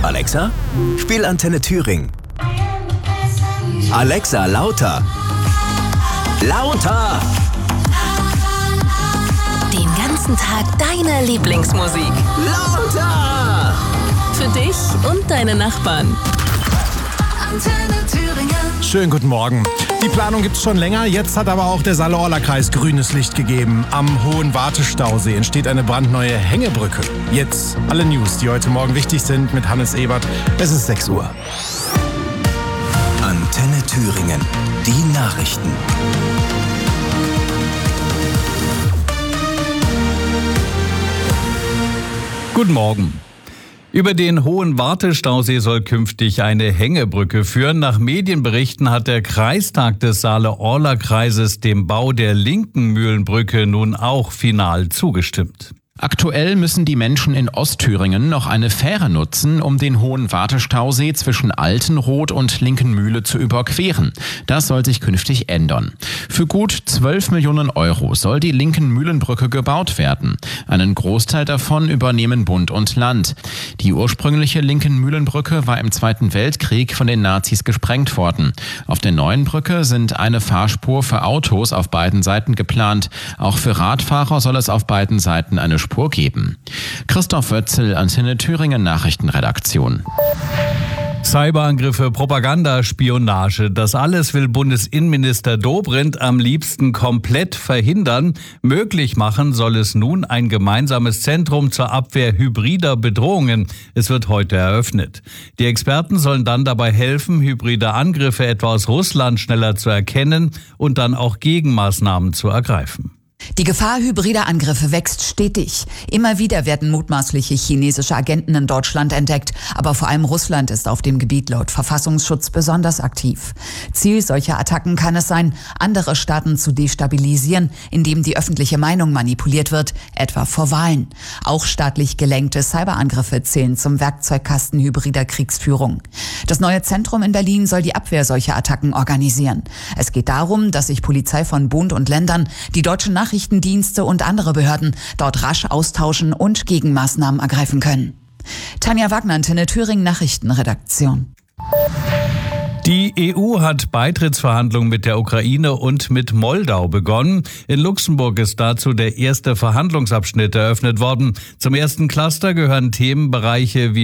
Alexa, spiel Antenne Thüringen. Alexa, lauter. Lauter! Den ganzen Tag deine Lieblingsmusik. Lauter! Für dich und deine Nachbarn. Antenne Thüringen. Schönen guten Morgen. Die Planung gibt's schon länger, jetzt hat aber auch der Saale-Orla-Kreis grünes Licht gegeben. Am Hohen Wartestausee entsteht eine brandneue Hängebrücke. Jetzt alle News, die heute Morgen wichtig sind, mit Hannes Ebert. Es ist 6 Uhr. Antenne Thüringen. Die Nachrichten. Guten Morgen. Über den Hohen Wartestausee soll künftig eine Hängebrücke führen. Nach Medienberichten hat der Kreistag des Saale-Orla-Kreises dem Bau der linken Mühlenbrücke nun auch final zugestimmt. Aktuell müssen die Menschen in Ostthüringen noch eine Fähre nutzen, um den Hohen Wartestausee zwischen Altenroth und Linkenmühle zu überqueren. Das soll sich künftig ändern. Für gut 12 Millionen Euro soll die Linkenmühlenbrücke gebaut werden. Einen Großteil davon übernehmen Bund und Land. Die ursprüngliche Linkenmühlenbrücke war im Zweiten Weltkrieg von den Nazis gesprengt worden. Auf der neuen Brücke sind eine Fahrspur für Autos auf beiden Seiten geplant. Auch für Radfahrer soll es auf beiden Seiten eine Spur geben. Christoph Wötzel, Antenne Thüringen Nachrichtenredaktion. Cyberangriffe, Propaganda, Spionage, das alles will Bundesinnenminister Dobrindt am liebsten komplett verhindern. Möglich machen soll es nun ein gemeinsames Zentrum zur Abwehr hybrider Bedrohungen. Es wird heute eröffnet. Die Experten sollen dann dabei helfen, hybride Angriffe etwa aus Russland schneller zu erkennen und dann auch Gegenmaßnahmen zu ergreifen. Die Gefahr hybrider Angriffe wächst stetig. Immer wieder werden mutmaßliche chinesische Agenten in Deutschland entdeckt. Aber vor allem Russland ist auf dem Gebiet laut Verfassungsschutz besonders aktiv. Ziel solcher Attacken kann es sein, andere Staaten zu destabilisieren, indem die öffentliche Meinung manipuliert wird, etwa vor Wahlen. Auch staatlich gelenkte Cyberangriffe zählen zum Werkzeugkasten hybrider Kriegsführung. Das neue Zentrum in Berlin soll die Abwehr solcher Attacken organisieren. Es geht darum, dass sich Polizei von Bund und Ländern, die deutschen Nachrichtendienste und andere Behörden dort rasch austauschen und Gegenmaßnahmen ergreifen können. Tanja Wagner, Antenne Thüringen Nachrichtenredaktion. Die EU hat Beitrittsverhandlungen mit der Ukraine und mit Moldau begonnen. In Luxemburg ist dazu der erste Verhandlungsabschnitt eröffnet worden. Zum ersten Cluster gehören Themenbereiche wie